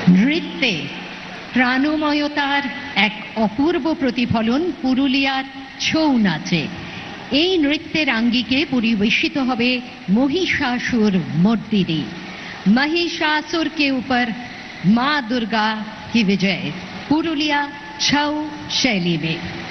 নৃত্যে প্রাণময়তার এক অপূর্ব প্রতিফলন পুরুলিয়ার ছৌ নাচে। এই নৃত্যের আঙ্গিকে পরিবেশিত হবে महिषासुर मर्दिनी। महिषासुर के ऊपर मां दुर्गा की विजय पुरुलिया छौ शैली में।